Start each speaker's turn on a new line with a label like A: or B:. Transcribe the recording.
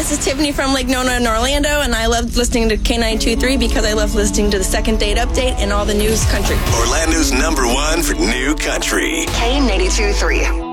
A: this is Tiffany from Lake Nona in Orlando, and I love listening to K92.3 because I love listening to the Second Date Update and all the news country.
B: Orlando's #1 for new country.
C: K92.3.